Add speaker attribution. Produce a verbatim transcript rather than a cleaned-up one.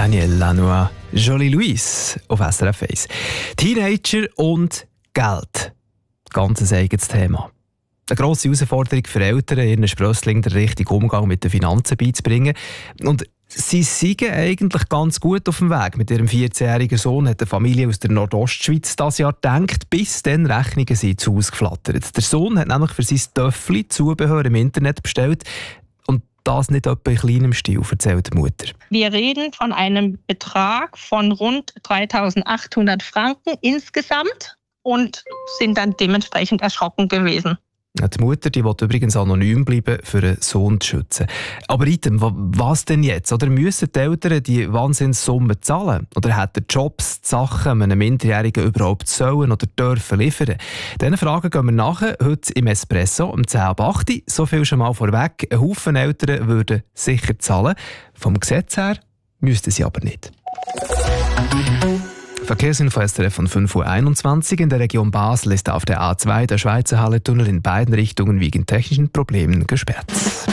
Speaker 1: Daniel Lanois, Jolie Louise auf S R F eins. Teenager und Geld. Ganz ein eigenes Thema. Eine grosse Herausforderung für Eltern, ihren Sprösslingen den richtigen Umgang mit den Finanzen beizubringen. Und sie sind eigentlich ganz gut auf dem Weg. Mit ihrem vierzehnjährigen Sohn hat eine Familie aus der Nordostschweiz das Jahr gedacht, bis dann Rechnungen sind zu Hause geflattert. Der Sohn hat nämlich für sein Töffli Zubehör im Internet bestellt. Und das nicht etwa in kleinem Stil, erzählt die Mutter.
Speaker 2: Wir reden von einem Betrag von rund dreitausendachthundert Franken insgesamt und sind dann dementsprechend erschrocken gewesen.
Speaker 1: Die Mutter die will übrigens anonym bleiben, für den Sohn zu schützen. Aber Item, was denn jetzt? Oder müssen die Eltern die Wahnsinnssumme zahlen? Oder hätten Jobs, die Sachen einem Minderjährigen überhaupt sollen oder dürfen liefern? Diesen Fragen gehen wir nachher, heute im Espresso um zehn ab acht. So viel schon mal vorweg. Ein Haufen Eltern würden sicher zahlen. Vom Gesetz her müssten sie aber nicht. Verkehrsinfo S R F von fünf Uhr einundzwanzig. In der Region Basel ist auf der A zwei der Schweizer Halle-Tunnel in beiden Richtungen wegen technischen Problemen gesperrt.